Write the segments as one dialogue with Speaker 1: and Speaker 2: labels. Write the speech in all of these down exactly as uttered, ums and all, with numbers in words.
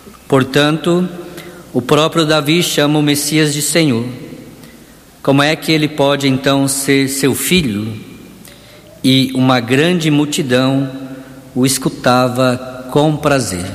Speaker 1: Portanto, o próprio Davi chama o Messias de Senhor. Como é que ele pode então ser seu filho? E uma grande multidão o escutava com prazer.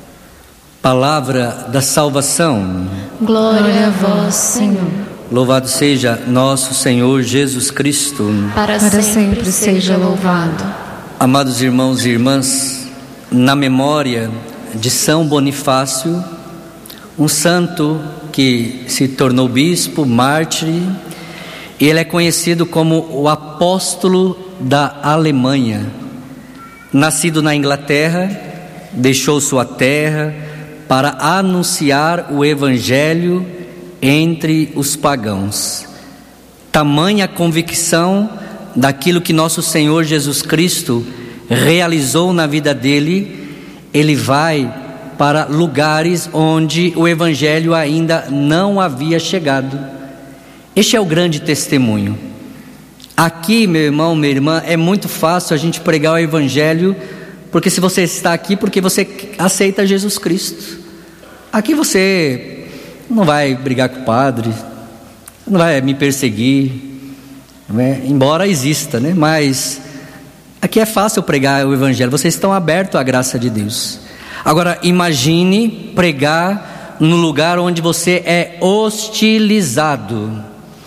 Speaker 1: Palavra da salvação.
Speaker 2: Glória a vós, Senhor.
Speaker 1: Louvado seja nosso Senhor Jesus Cristo.
Speaker 2: Para, Para sempre, sempre seja louvado.
Speaker 1: Amados irmãos e irmãs, na memória de São Bonifácio, um santo que se tornou bispo, mártir, e ele é conhecido como o apóstolo da Alemanha. Nascido na Inglaterra, deixou sua terra para anunciar o evangelho entre os pagãos. Tamanha convicção daquilo que nosso Senhor Jesus Cristo realizou na vida dele, ele vai para lugares onde o evangelho ainda não havia chegado. Este é o grande testemunho. Aqui, meu irmão, minha irmã, é muito fácil a gente pregar o evangelho, porque se você está aqui, porque você aceita Jesus Cristo. Aqui você não vai brigar com o padre, não vai me perseguir, né? Embora exista, né? Mas aqui é fácil pregar o evangelho, vocês estão abertos à graça de Deus. Agora imagine pregar no lugar onde você é hostilizado.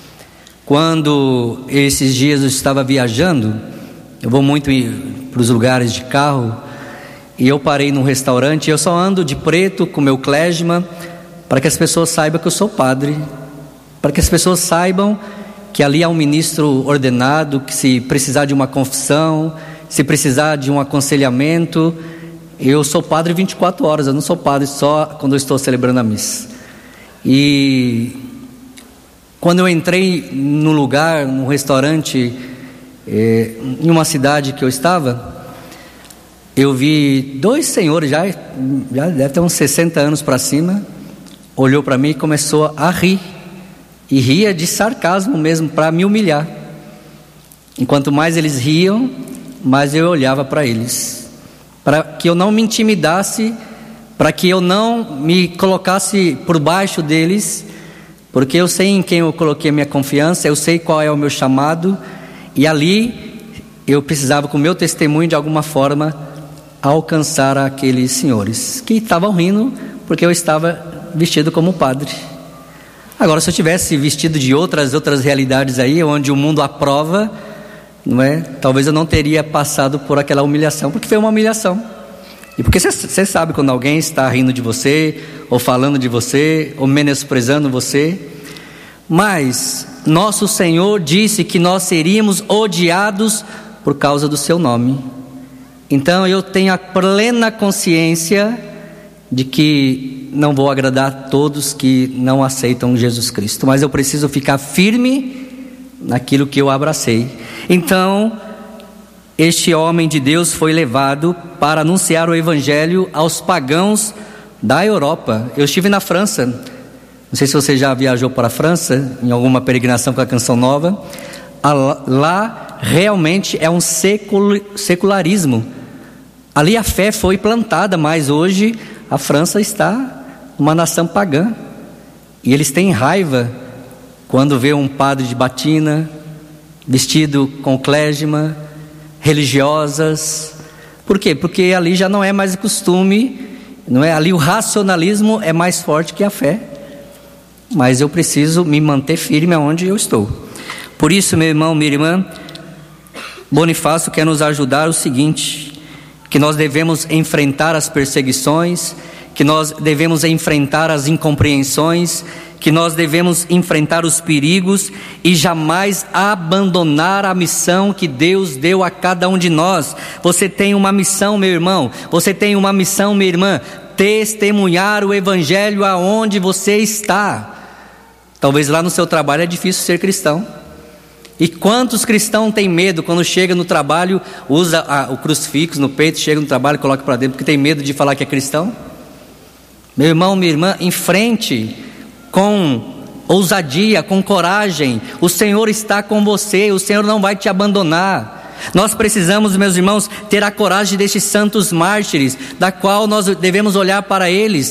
Speaker 1: Quando esses dias eu estava viajando, eu vou muito para os lugares de carro, e eu parei num restaurante, e eu só ando de preto com meu clésima, para que as pessoas saibam que eu sou padre, para que as pessoas saibam que ali há um ministro ordenado, que se precisar de uma confissão, se precisar de um aconselhamento, eu sou padre vinte e quatro horas, eu não sou padre só quando eu estou celebrando a missa. E quando eu entrei num lugar, num restaurante, eh, em uma cidade que eu estava, eu vi dois senhores, já, já deve ter uns sessenta anos para cima, olhou para mim e começou a rir, e ria de sarcasmo mesmo, para me humilhar. Enquanto mais eles riam, mais eu olhava para eles, para que eu não me intimidasse, para que eu não me colocasse por baixo deles, porque eu sei em quem eu coloquei a minha confiança, eu sei qual é o meu chamado, e ali eu precisava, com o meu testemunho, de alguma forma, alcançar aqueles senhores, que estavam rindo, porque eu estava vestido como padre. Agora, se eu tivesse vestido de outras, outras realidades aí, onde o mundo aprova, não é? Talvez eu não teria passado por aquela humilhação, porque foi uma humilhação. E porque você sabe quando alguém está rindo de você, ou falando de você, ou menosprezando você. Mas nosso Senhor disse que nós seríamos odiados por causa do seu nome. Então eu tenho a plena consciência de que não vou agradar a todos que não aceitam Jesus Cristo, mas eu preciso ficar firme naquilo que eu abracei. Então este homem de Deus foi levado para anunciar o evangelho aos pagãos da Europa. Eu estive na França, não sei se você já viajou para a França, em alguma peregrinação com a Canção Nova. Lá realmente é um secularismo. Ali a fé foi plantada, mas hoje a França está uma nação pagã. E eles têm raiva quando vê um padre de batina, vestido com clésima, religiosas. Por quê? Porque ali já não é mais o costume, não é? Ali o racionalismo é mais forte que a fé. Mas eu preciso me manter firme aonde eu estou. Por isso, meu irmão, minha irmã, Bonifácio quer nos ajudar o seguinte: que nós devemos enfrentar as perseguições, que nós devemos enfrentar as incompreensões, que nós devemos enfrentar os perigos e jamais abandonar a missão que Deus deu a cada um de nós. Você tem uma missão, meu irmão, você tem uma missão, minha irmã: testemunhar o evangelho aonde você está. Talvez lá no seu trabalho é difícil ser cristão. E quantos cristãos têm medo quando chega no trabalho, usa a, o crucifixo no peito, chega no trabalho e coloca para dentro, porque tem medo de falar que é cristão? Meu irmão, minha irmã, enfrente com ousadia, com coragem. O Senhor está com você, o Senhor não vai te abandonar. Nós precisamos, meus irmãos, ter a coragem destes santos mártires, da qual nós devemos olhar para eles